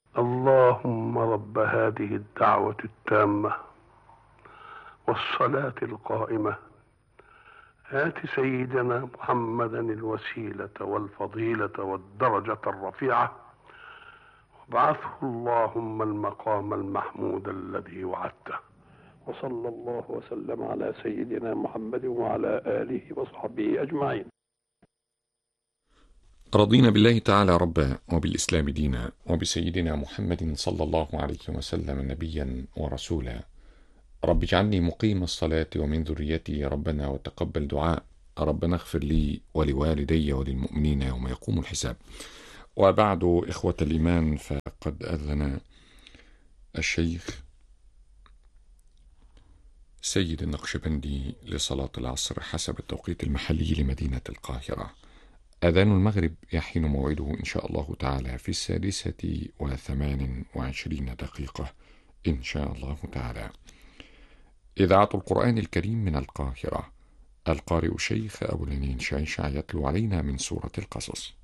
اللهم رب هذه الدعوة التامة والصلاة القائمة، آت سيدنا محمدا الوسيلة والفضيلة والدرجة الرفيعة، وابعثه اللهم المقام المحمود الذي وعدته. وصلى الله وسلم على سيدنا محمد وعلى آله وصحبه أجمعين. رضينا بالله تعالى ربا، وبالإسلام دينا، وبسيدنا محمد صلى الله عليه وسلم نبيا ورسولا. رب اجعلني مقيم الصلاة ومن ذريتي ربنا وتقبل دعاء. ربنا اغفر لي ولوالدي وللمؤمنين يوم يقوم الحساب. وبعد، إخوة الإيمان، فقد أذن الشيخ سيد النقشبندي لصلاة العصر حسب التوقيت المحلي لمدينة القاهرة. أذان المغرب يحين موعده إن شاء الله تعالى في 6:28 إن شاء الله تعالى. إذاعة القرآن الكريم من القاهرة، القارئ شيخ أبو العنين شعيشع يتلو علينا من سورة القصص.